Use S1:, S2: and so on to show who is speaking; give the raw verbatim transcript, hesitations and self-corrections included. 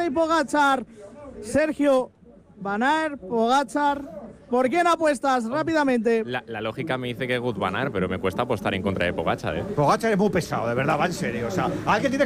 S1: y Pogačar. Sergio, Van Aert, Pogačar. ¿Por quién apuestas rápidamente?
S2: La, la lógica me dice que Wout van Aert, pero me cuesta apostar en contra de Pogačar, ¿eh?
S3: Pogačar es muy pesado, de verdad, va en serio. O sea, alguien tiene que